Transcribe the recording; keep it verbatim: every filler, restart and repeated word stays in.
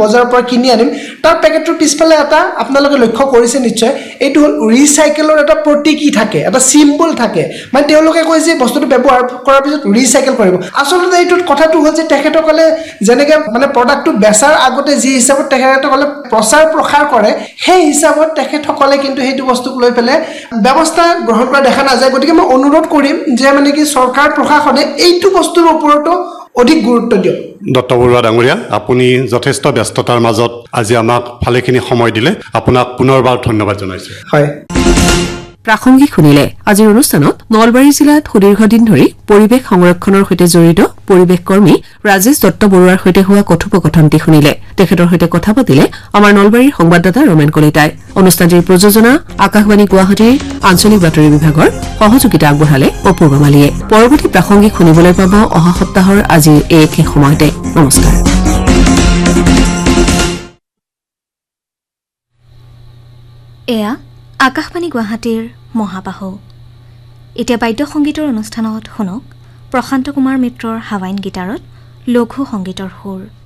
বজাৰৰ পৰা কিনি আনিম তাৰ পেকেটৰ পিছফালে এটা আপোনালোকে লক্ষ্য কৰিছে নিশ্চয় এইটো হ'ল ৰিচাইকেলৰ এটা প্ৰতীকী থাকে এটা সিম্বল থাকে মানে তেওঁলোকে কয় যে বস্তুটো ব্যৱহাৰ কৰাৰ পিছত ৰিচাইকেল কৰিব আসলতে এইটো কথাটো হ'ল যে তেখেতসকলে যেনেকৈ মানে প্ৰডাক্টটো বেচাৰ আগতে যি হিচাপত তেখেতসকলে প্ৰচাৰ প্ৰসাৰ কৰে সেই হিচাপত তেখেতসকলে কিন্তু সেইটো বস্তুক লৈ পেলাই ব্যৱস্থা গ্ৰহণ কৰা দেখা নাযায় গতিকে মই অনুৰোধ কৰিম যে মানে কি চৰকাৰ প্ৰশাসনে এইটো বস্তুৰ ওপৰতো অধিক গুৰুত্ব দিয়ক ডক্টৰ বৰুৱা ডাঙৰীয়া আপুনি যথেষ্ট ব্যস্ততাৰ মাজত আজি আমাক ভালেখিনি সময় দিলে আপোনাক পুনৰবাৰ ধন্যবাদ জনাইছো হয় প্ৰাসংগিক শুনিলে আজিৰ অনুষ্ঠানত নলবাৰী জিলাত সুদীৰ্ঘদিন ধৰি পৰিৱেশ সংৰক্ষণৰ সৈতে জড়িত পৰিৱেশ কৰ্মী ৰাজেশ দত্ত বৰুৱাৰ সৈতে হোৱা কথোপকথনটি শুনিলে তেখেতৰ সৈতে কথা পাতিলে আমাৰ নলবাৰীৰ সংবাদদাতা ৰমেন কলিতাই অনুষ্ঠানটিৰ প্ৰযোজনা আকাশবাণী গুৱাহাটীৰ আঞ্চলিক বাতৰি বিভাগৰ সহযোগিতা আগবঢ়ালে অপূৰ্ব মালিয়ে পৰৱৰ্তী প্ৰাসংগিক শুনিবলৈ পাব অহা সপ্তাহৰ আজিৰ এই একে সময়তে নমস্কাৰ এয়া আকাশবাণী গুৱাহাটীৰ মহাবাহু এতিয়া বাদ্য সংগীতৰ অনুষ্ঠানত শুনক প্ৰশান্ত কুমাৰ মিত্ৰৰ হাৱাইন গীটাৰত লঘু সংগীতৰ সুৰ